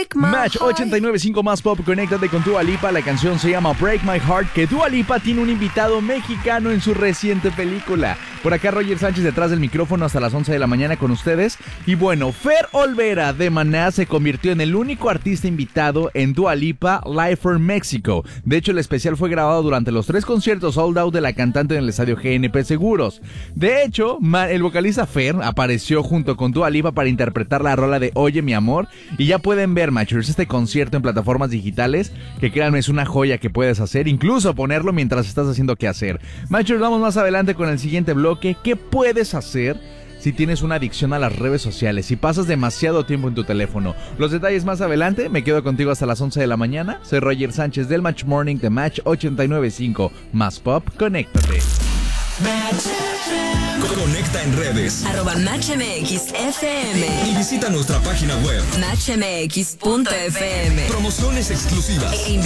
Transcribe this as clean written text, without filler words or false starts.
Break My Match Heart. 89.5 más pop, conéctate con Dua Lipa. La canción se llama Break My Heart, que Dua Lipa tiene un invitado mexicano en su reciente película. Por acá Roger Sánchez detrás del micrófono hasta las 11 de la mañana con ustedes. Y bueno, Fer Olvera de Maná se convirtió en el único artista invitado en Dua Lipa Live for Mexico. De hecho, el especial fue grabado durante los 3 conciertos sold out de la cantante en el estadio GNP Seguros. De hecho, el vocalista Fer apareció junto con Dua Lipa para interpretar la rola de Oye Mi Amor. Y ya pueden ver, Matchers, este concierto en plataformas digitales, que créanme es una joya que puedes hacer, incluso ponerlo mientras estás haciendo qué hacer. Matchers, vamos más adelante con el siguiente bloque. ¿Qué puedes hacer si tienes una adicción a las redes sociales, si pasas demasiado tiempo en tu teléfono? Los detalles más adelante. Me quedo contigo hasta las 11 de la mañana. Soy Roger Sánchez del Match Morning de Match 89.5 más pop. Conéctate. Conecta en redes @MatchMXFM y visita nuestra página web MatchMX.fm. Promociones exclusivas.